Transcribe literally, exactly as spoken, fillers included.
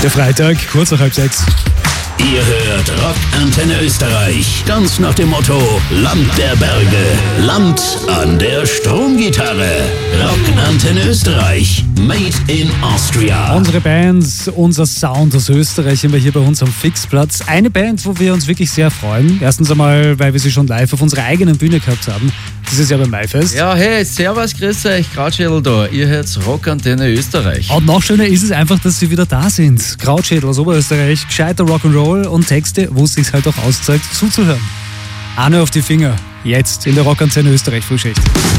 Der Freitag, kurz nach halb sechs. Ihr hört Rockantenne Österreich. Ganz nach dem Motto Land der Berge, Land an der Stromgitarre. Rockantenne Österreich, made in Austria. Unsere Bands, unser Sound aus Österreich immer hier bei uns am Fixplatz. Eine Band, wo wir uns wirklich sehr freuen. Erstens einmal, weil wir sie schon live auf unserer eigenen Bühne gehabt haben. Dieses Jahr beim Maifest. Ja, hey, servus, grüß euch, Krautschädel da. Ihr hört Rockantenne Österreich. Und noch schöner ist es einfach, dass sie wieder da sind. Krautschädel aus Oberösterreich, gescheiter Rock'n'Roll und Texte, wo es sich halt auch auszahlt, zuzuhören. Arne auf die Finger, jetzt in der Rockantenne Österreich Frühschicht.